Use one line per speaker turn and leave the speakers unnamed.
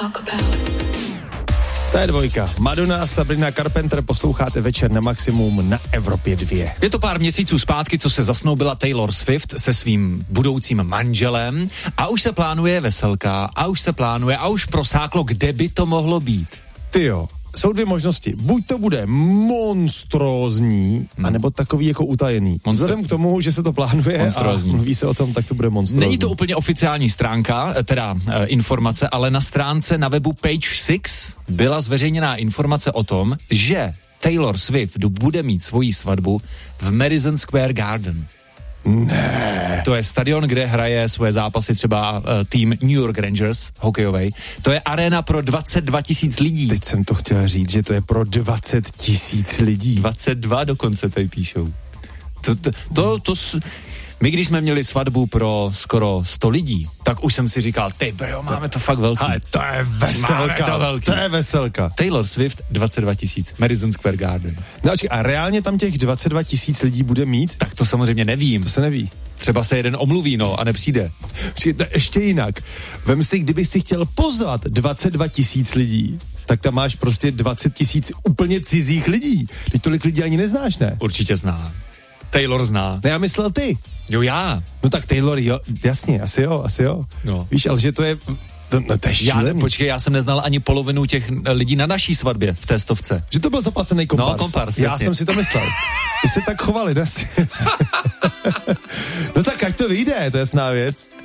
To je dvojka. Madonna a Sabrina Carpenter, posloucháte Večer na maximum na Evropě 2.
Je to pár měsíců zpátky, co se zasnoubila Taylor Swift se svým budoucím manželem a už se plánuje veselka a už prosáklo, kde by to mohlo být.
Tyjo, jsou dvě možnosti. Buď to bude monstrózní, anebo takový jako utajený. Vzhledem k tomu, že se to plánuje a mluví se o tom, tak to bude monstrózní.
Není to úplně oficiální stránka, teda informace, ale na stránce na webu Page 6 byla zveřejněná informace o tom, že Taylor Swift bude mít svoji svatbu v Madison Square Garden.
Ne.
To je stadion, kde hraje svoje zápasy třeba tým New York Rangers, hokejovej. To je aréna pro 22 000 lidí.
Teď jsem to chtěl říct, že to je pro 20 000 lidí.
22 dokonce tady píšou. My, když jsme měli svatbu pro skoro 100 lidí, tak už jsem si říkal, ty bro, máme to fakt velký.
Ale to je veselka. To je veselka.
Taylor Swift, 22 000, Madison Square Garden.
No a reálně tam těch 22 000 lidí bude mít?
Tak to samozřejmě nevím.
To se neví.
Třeba se jeden omluví, a nepřijde.
Ještě jinak. Vem si, kdyby si chtěl pozvat 22 000 lidí, tak tam máš prostě 20 000 úplně cizích lidí. Teď tolik lidí ani neznáš, ne?
Určitě zná. Taylor zná.
No já myslel ty.
Jo, já.
No tak Taylor, jo, jasně, asi jo.
No.
Víš, ale že to je... To je šílený.
Počkej, já jsem neznal ani polovinu těch lidí na naší svatbě v té stovce.
Že to byl zaplacený kompars.
No, kompars,
já
jasně.
jsem si to myslel. Ty se tak chovali, ne? No tak ať to vyjde, to je jasná věc.